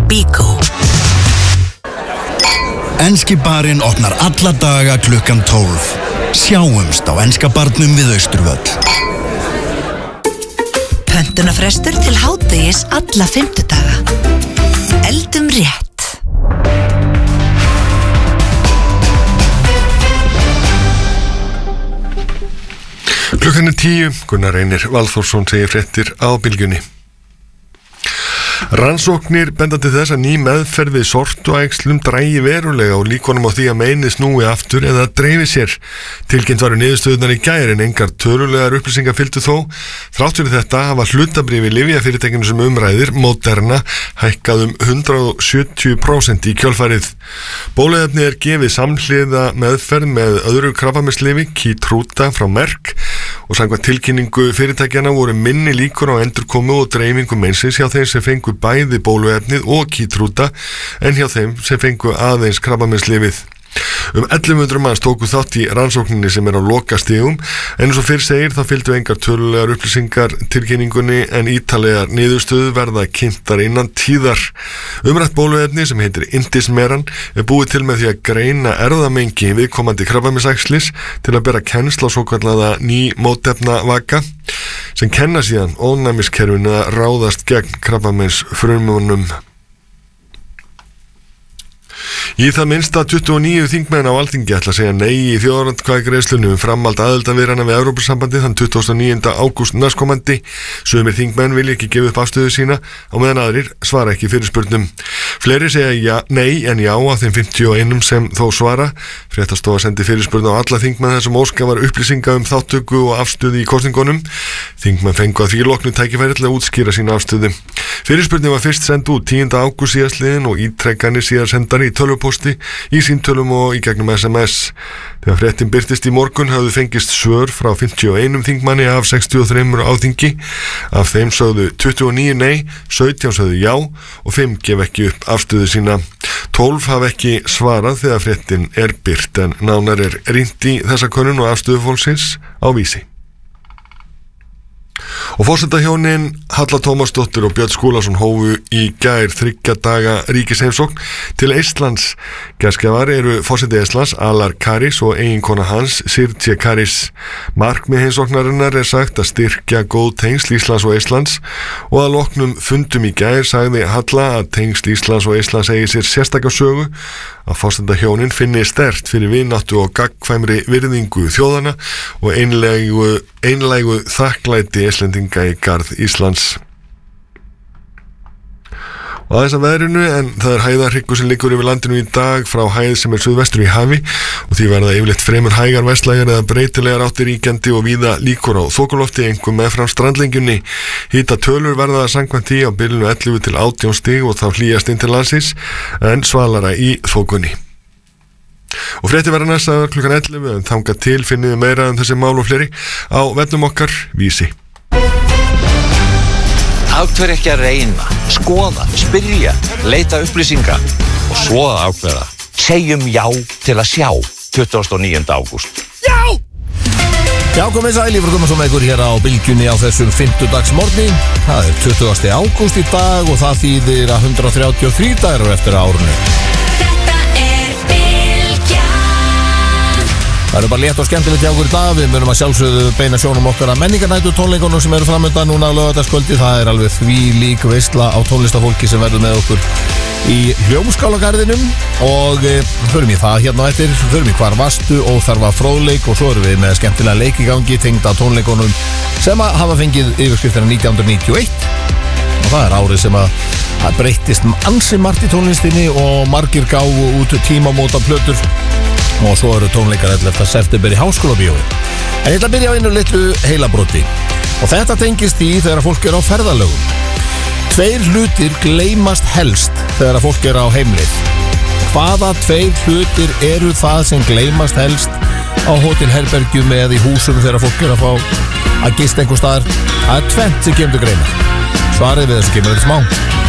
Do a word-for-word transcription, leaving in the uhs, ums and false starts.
Bíkó. Enski barinn opnar alla daga klukkan tólf. Sjáumst á enska barnum við Austurvöll. Pöntunarfrestur til hádegis alla fimmtudaga. Eldum rétt. Klukkan er tíu, Gunnar Reynir Valþórsson segir fréttir á Bylgjunni. Rannsóknir benda til þess að ný meðferð við sortuæxlum drægi verulega og líkonum á því að meinið snúi aftur eða dreifi sér. Tilkynnt varu niðurstöðunar í gær en engar tölulegar upplýsingar fylgdu þó. Þrátt fyrir þetta hafa hlutabréf í lyfjafyrirtækinu sem umræðir, Moderna, hækkað um hundrað og sjötíu prósent í kjölfarið. Bóluefni er gefið samhliða meðferð með öðru krabbameinslyfi, Keytruda frá Merck, og samkvæmt tilkynningu fyrirtækjana voru minni líkur á endurkomu og dreifingu meinsins hjá þeim sem fengu bæði bóluefnið og Keytruda en hjá þeim sem fengu aðeins krabbameinslyfið. Um ellefu hundruð manns tóku þátt í rannsókninni sem er á lokastigum en eins og fyrr segir þá fylgdu engar tölulegar upplýsingar tilkynningunni en ítalegar niðurstöðu verða kynntar innan tíðar. Umrætt bóluefni sem heitir Indismeran er búið til með því að greina erfðamengi viðkomandi krabbameinsæxlis til að bera kennsl á svokallaða ný mótefnavaka sem kenna síðan ónæmiskerfinu að ráðast gegn krabbameinsfrumunum. Í það minnsta tuttugu og níu þingmenn á Alþingi ætla að segja nei í þjóðaratkvæðagreiðslunni um framhald aðildarviðræðna við Evrópusambandið þann tuttugasta og níunda ágúst næstkomandi. Sumir þingmenn vilja ekki gefa upp afstöðu sína á meðan aðrir svara ekki fyrirspurnum. Fleiri segja ja, nei en já af þeim fimmtíu og eitt sem þó svara. Fréttastofa sendi fyrirspurn á alla þingmenn þessum óska var upplýsinga um þáttöku og afstöðu í kosningunum. Þingmenn fengu að því loknu tækifæri til að útskýra sína afstöðu. Fyrirspurnin var fyrst send út tíunda ágúst síðastliðinn og ítrekkanir síðar sendar í tölvupósti, í símtölum og í gegnum S M S. Þegar fréttin birtist í morgun hafðu fengist svör frá fimmtíu og eitt þingmanni af sextíu og þrjú á þingi. Af þeim sögðu tuttugu og níu nei, sautján sögðu já og fimm gef ekki upp afstöðu sína. tólf hafa ekki svarað þegar fréttin er birt en nánar er rýnt í þessa könnun og afstöðu fólksins á Vísi. Og forsetahjónin Halla Tómasdóttir og Björn Skúlason hófu í gær þriggja daga ríkisheimsókn til Eistlands. Gestgjafar eru forseti Eistlands Alar Karis og eiginkona hans Sirce Karis. Markmið heimsóknarinnar er sagt að styrkja góð tengsl Íslands og Eistlands og að loknum fundum í gær sagði Halla að tengsl Íslands og Eistlands eigi sér sérstaka sögu, að forsetahjónin finni sterkt fyrir vináttu og gagnkvæmri virðingu þjóðana og einlægu, einlægu þakklæti Íslendinga í garð Íslands. Og aðeins að veðrinu, en það er hæðarhryggur sem liggur yfir landinu í dag frá hæð sem er suðvestur í hafi og því verða yfirleitt fremur hægar vestlægar eða breytilegar áttir ríkjandi og víða líkur á þokulofti einkum meðfram strandlengjunni. Hita tölur verða samkvæmt því á bilinu ellefu til átján stig og þá hlýjast inn til landsins en svalara í þokunni. Og frétti verða næsta klukkan ellefu en þangað til finniði meira um þessi mál og fleiri á vefnum okkar Vísi. Af hverju ekki að reyna, skoða, spyrja, leita upplýsinga og svo að ákveða. Segjum já til að sjá tuttugasta og níunda ágúst. Já! Já, komið sæl, ég fyrir að koma svo með ykkur hér á Bylgjunni á þessum fimmtudagsmorgni. Það er tuttugasta ágúst í dag og það þýðir að hundrað þrjátíu og þrír dagar eru eftir árinu. Það eru bara létt og skemmtilegt hjá okkur í dag. Við munum að sjálfsögðu beina sjónum okkar að menningarnætu tónleikunum sem eru framöndan núna á laugardagskvöldi. Það er alveg því lík veisla á tónlistafólki sem verður með okkur í Hljómskálagarðinum og e, förum í það hérna á eftir, förum í hvar vastu og þarfa fróðleik og svo erum við með skemmtilega leik í gangi tengd á tónleikunum sem að hafa fengið yfirskriftina nítján hundruð níutíu og eitt og það er árið sem að það breyttist ansi margt í tónlistinni og margir gáfu út tímamóta plötur og svo eru tónleikar ellefta september í Háskólabíói. En ég ætla að byrja á einu litlu heilabróti og þetta tengist í þegar fólk er á ferðalögum. Tveir hlutir gleymast helst þegar fólk er á heimleið. Hvaða tveir hlutir eru það sem gleymast helst á hótelherbergjum eða í húsum þegar fólk er að fá að gista einhver staðar? Það er tvennt sem kemur til greina. Svarið við þessu kemur þetta smá.